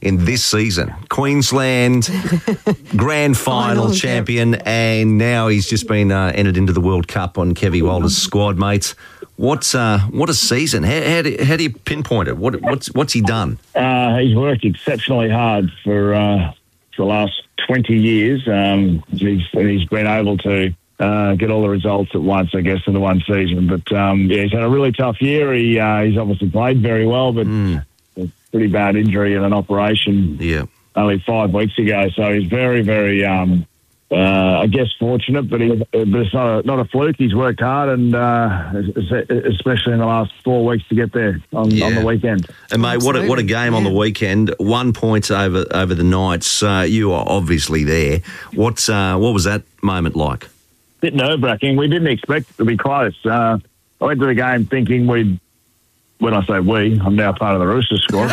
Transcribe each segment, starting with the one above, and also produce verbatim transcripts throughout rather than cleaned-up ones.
in this season. Queensland Grand Final, Final champion, yep. and now he's just been uh, entered into the World Cup on Kevy Walder's squad, mates. What's uh, what a season? How, how, do, how do you pinpoint it? What, what's what's he done? Uh, he's worked exceptionally hard for uh, for the last twenty years. Um, he's he's been able to uh, get all the results at once, I guess, in the one season. But um, yeah, he's had a really tough year. He uh, he's obviously played very well, but mm. a pretty bad injury and an operation. Yeah. Only five weeks ago. So he's very very. Um, Uh, I guess fortunate, but, he, but it's not a, not a fluke. He's worked hard, and uh, especially in the last four weeks to get there on, yeah. on the weekend. And mate, what a, what a game yeah. on the weekend! One point over over the Knights. Uh, you are obviously there. What's uh, what was that moment like? Bit nerve wracking. We didn't expect it to be close. Uh, I went to the game thinking we'd. When I say we, I'm now part of the Roosters squad.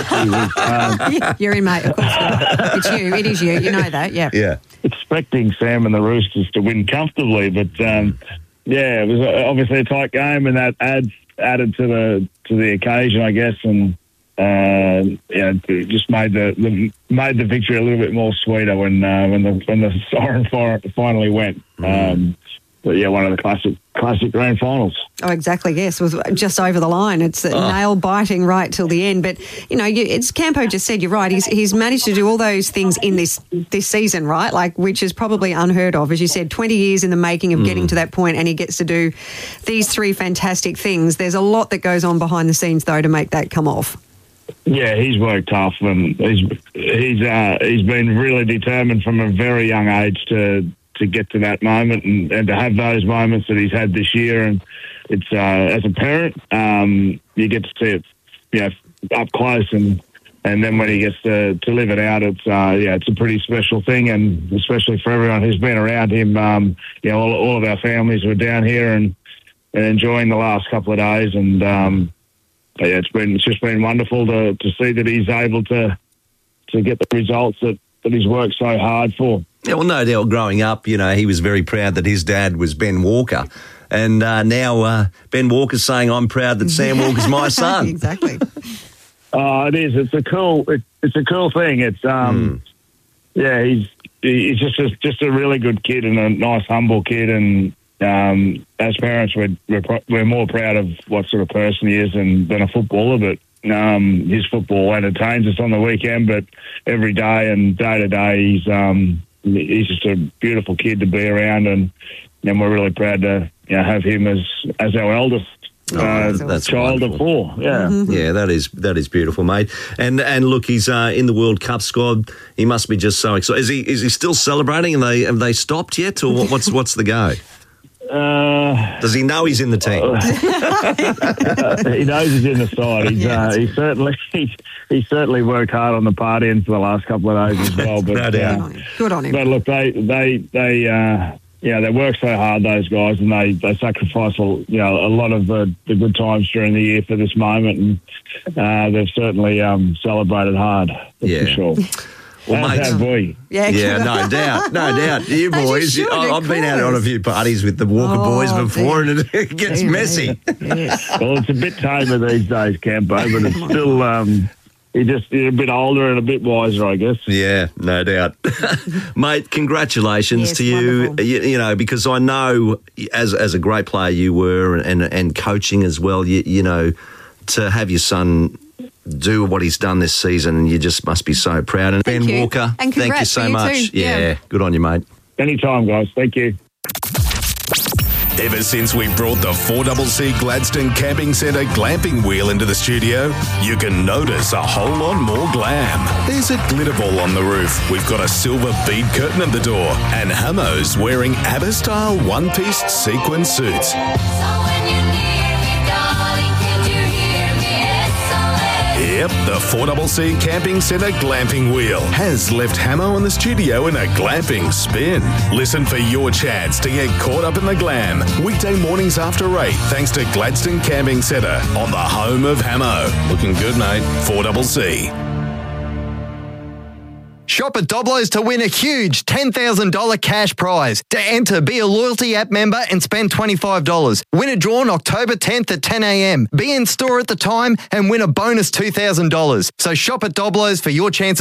um, You're in, mate. Of course not. It's you. It is you. You know that. Yeah. Yeah. Expecting Sam and the Roosters to win comfortably, but um, yeah, it was obviously a tight game, and that adds added to the to the occasion, I guess, and uh, yeah, it just made the, the made the victory a little bit more sweeter when uh, when the when the siren finally went. Mm. Um, But yeah, one of the classic classic grand finals. Oh, exactly. Yes, it was just over the line. It's oh. nail biting right till the end. But you know, you, it's Campo just said. You're right. He's he's managed to do all those things in this this season, right? Like, which is probably unheard of, as you said. Twenty years in the making of mm. getting to that point, and he gets to do these three fantastic things. There's a lot that goes on behind the scenes, though, to make that come off. Yeah, he's worked tough, and he's he's uh, he's been really determined from a very young age to. to get to that moment and, and to have those moments that he's had this year. And it's, uh, as a parent, um, you get to see it, you know, up close, and, and then when he gets to, to live it out, it's, uh, yeah, it's a pretty special thing. And especially for everyone who's been around him, um, you know, all, all of our families were down here and, and enjoying the last couple of days. And, um, yeah, it's been, it's just been wonderful to, to see that he's able to, to get the results that, that he's worked so hard for. Yeah, well, no doubt growing up, you know, he was very proud that his dad was Ben Walker. And uh, now uh, Ben Walker's saying, I'm proud that Sam Walker's my son. Exactly. Oh, it is. It's a cool it, It's a cool thing. It's, um, mm. yeah, he's he's just a, just a really good kid and a nice, humble kid. And um, as parents, we're, we're, we're more proud of what sort of person he is than, than a footballer, but Um, his football entertains us on the weekend, but every day and day to day, he's um, he's just a beautiful kid to be around, and and we're really proud to you know, have him as as our eldest oh, uh, that's child wonderful. of four. Yeah, mm-hmm. yeah, that is that is beautiful, mate. And and look, he's uh, in the World Cup squad. He must be just so excited. Is he is he still celebrating? And they have they stopped yet, or what's what's the go? Uh, Does he know he's in the team? uh, he knows he's in the side. He's, uh, he certainly he, he certainly worked hard on the party end for the last couple of days as well. But no doubt. Uh, Good on him. But look, they they they uh, yeah they work so hard, those guys, and they, they sacrifice a, you know a lot of the, the good times during the year for this moment, and uh, they've certainly um, celebrated hard. That's Yeah. for sure. Well, As mate, have we. Yeah, yeah, no doubt, no doubt. You As you boys, should, I, of I've been out course. on a few parties with the Walker Oh, boys before, dear. and it gets Dear, messy. Yes. Well, it's a bit tamer these days, Campo, but it's still um, he just he's a bit older and a bit wiser, I guess. Yeah, no doubt. Mate, congratulations Yes, to you. wonderful. you. You know, because I know as as a great player you were, and and coaching as well, you, you know, to have your son do what he's done this season, and you just must be so proud. And Thank Ben you. Walker, And thank you congrats so to you much. too. Yeah, Yeah. good on you, mate. Anytime, guys. Thank you. Ever since we brought the four C C Gladstone Camping Centre glamping wheel into the studio, you can notice a whole lot more glam. There's a glitter ball on the roof. We've got a silver bead curtain at the door, and Hamo's wearing ABBA-style one-piece sequin suits. So when you're near me, darling, can you hear me? S O S. Yep, the four C C Camping Centre glamping wheel has left Hamo in the studio in a glamping spin. Listen for your chance to get caught up in the glam. Weekday mornings after eight, thanks to Gladstone Camping Centre on the home of Hamo. Looking good, mate. four C C. Shop at Doblo's to win a huge ten thousand dollars cash prize. To enter, be a loyalty app member and spend twenty-five dollars. Win a draw on October tenth at ten a.m. Be in store at the time and win a bonus two thousand dollars. So shop at Doblo's for your chance